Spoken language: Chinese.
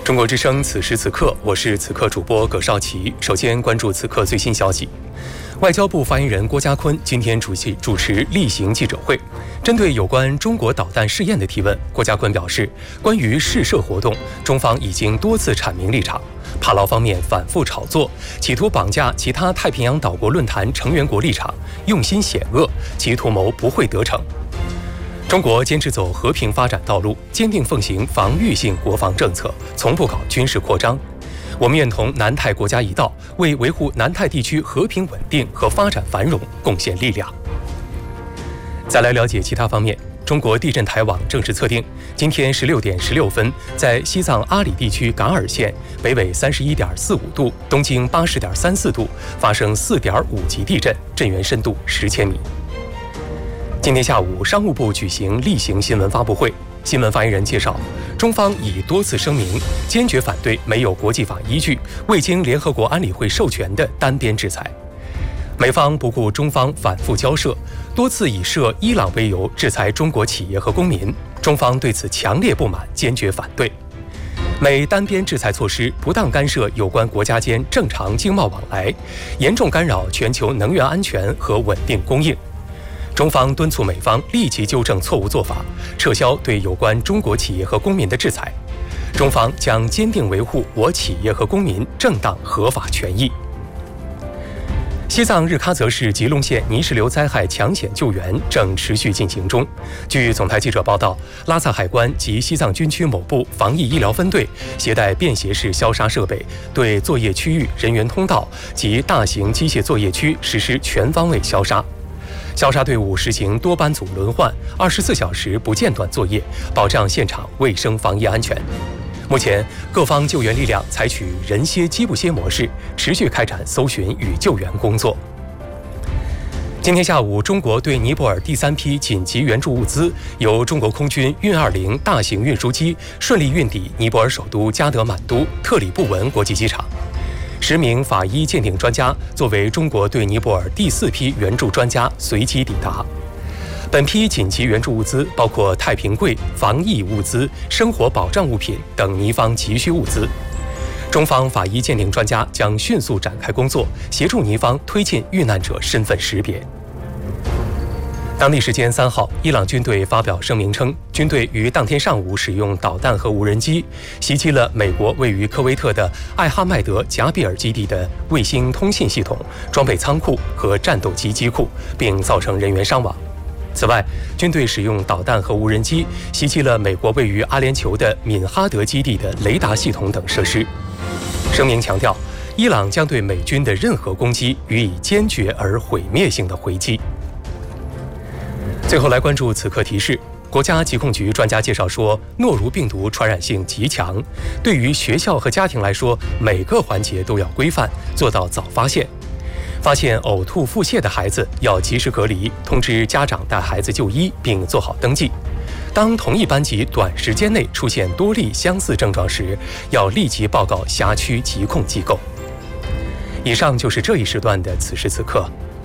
中国之声，此时此刻，我是此刻主播葛少奇。首先关注此刻最新消息。外交部发言人郭家坤今天主持例行记者会，针对有关中国导弹试验的提问，郭家坤表示，关于试射活动，中方已经多次阐明立场，帕劳方面反复炒作，企图绑架其他太平洋岛国论坛成员国立场，用心险恶，其图谋不会得逞。中国坚持走和平发展道路，坚定奉行防御性国防政策，从不搞军事扩张。我们愿同南太国家一道，为维护南太地区和平稳定和发展繁荣贡献力量。再来了解其他方面，中国地震台网正式测定，今天16点16分，在西藏阿里地区噶尔县北纬31.45度、东经80.34度发生4.5级地震，震源深度10千米。今天下午，商务部举行例行新闻发布会。新闻发言人介绍，中方已多次声明，坚决反对没有国际法依据、未经联合国安理会授权的单边制裁。美方不顾中方反复交涉，多次以涉伊朗为由制裁中国企业和公民，中方对此强烈不满，坚决反对。美单边制裁措施不当干涉有关国家间正常经贸往来，严重干扰全球能源安全和稳定供应。中方敦促美方立即纠正错误做法，撤销对有关中国企业和公民的制裁。中方将坚定维护我企业和公民正当合法权益。西藏日喀则市吉隆县泥石流灾害抢险救援正持续进行中。据总台记者报道，拉萨海关及西藏军区某部防疫医疗分队携带便携式消杀设备，对作业区域、人员通道及大型机械作业区实施全方位消杀。消杀队伍实行多班组轮换，24小时不间断作业，保障现场卫生防疫安全。目前，各方救援力量采取人歇机不歇模式，持续开展搜寻与救援工作。今天下午，中国对尼泊尔第3批紧急援助物资由中国空军运20大型运输机顺利运抵尼泊尔首都加德满都特里布文国际机场。10名法医鉴定专家作为中国对尼泊尔第4批援助专家随机抵达。本批紧急援助物资包括太平柜、防疫物资、生活保障物品等尼方急需物资。中方法医鉴定专家将迅速展开工作，协助尼方推进遇难者身份识别。当地时间3号，伊朗军队发表声明称，军队于当天上午使用导弹和无人机袭击了美国位于科威特的艾哈迈德贾比尔基地的卫星通信系统、装备仓库和战斗机机库，并造成人员伤亡。此外，军队使用导弹和无人机袭击了美国位于阿联酋的敏哈德基地的雷达系统等设施。声明强调，伊朗将对美军的任何攻击予以坚决而毁灭性的回击。最后来关注此刻提示，国家疾控局专家介绍说，诺如病毒传染性极强，对于学校和家庭来说，每个环节都要规范，做到早发现。发现呕吐、腹泻的孩子要及时隔离，通知家长带孩子就医，并做好登记。当同一班级短时间内出现多例相似症状时，要立即报告辖区疾控机构。以上就是这一时段的此时此刻，